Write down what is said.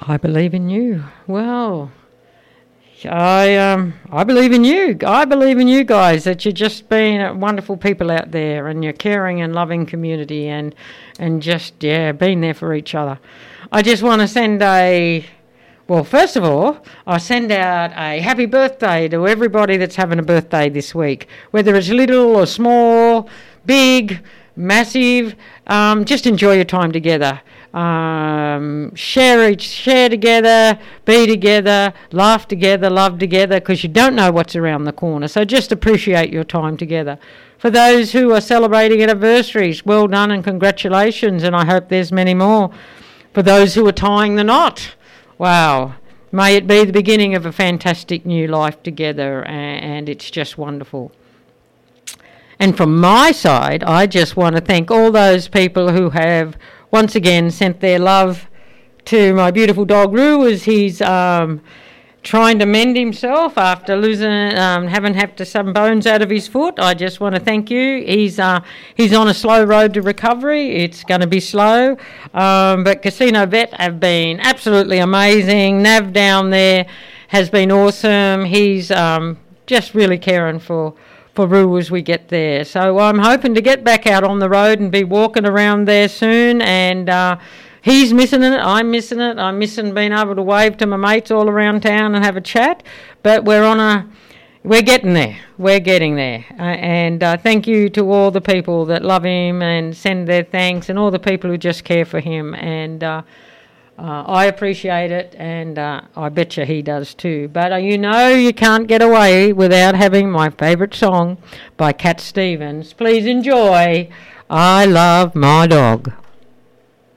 I believe in you. Well, I believe in you. I believe in you guys, that you're just being wonderful people out there, and you're caring and loving community, and just being there for each other. I just want to send first of all, I send out a happy birthday to everybody that's having a birthday this week, whether it's little or small, big, massive. Just enjoy your time together. Share together, be together, laugh together, love together, because you don't know what's around the corner. So just appreciate your time together. For those who are celebrating anniversaries, well done and congratulations, and I hope there's many more. For those who are tying the knot, wow, may it be the beginning of a fantastic new life together, and it's just wonderful. And from my side, I just want to thank all those people who have once again sent their love to my beautiful dog Roo, as he's trying to mend himself after losing, having some bones out of his foot. I just want to thank you. He's on a slow road to recovery. It's going to be slow, but Casino Vet have been absolutely amazing. Nav down there has been awesome. He's just really caring for Roo as we get there. So I'm hoping to get back out on the road and be walking around there soon, and he's missing it, I'm missing it. I'm missing being able to wave to my mates all around town and have a chat, but we're getting there. We're getting there. And thank you to all the people that love him and send their thanks, and all the people who just care for him, and I appreciate it, and I bet you he does too. But you can't get away without having my favourite song by Cat Stevens. Please enjoy I Love My Dog.